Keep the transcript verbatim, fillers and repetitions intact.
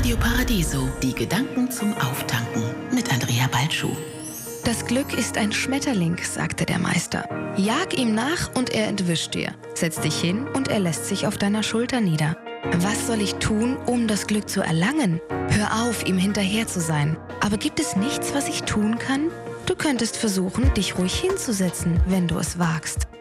Radio Paradiso, die Gedanken zum Auftanken mit Andrea Balschuh. Das Glück ist ein Schmetterling, sagte der Meister. Jag ihm nach und er entwischt dir. Setz dich hin und er lässt sich auf deiner Schulter nieder. Was soll ich tun, um das Glück zu erlangen? Hör auf, ihm hinterher zu sein. Aber gibt es nichts, was ich tun kann? Du könntest versuchen, dich ruhig hinzusetzen, wenn du es wagst.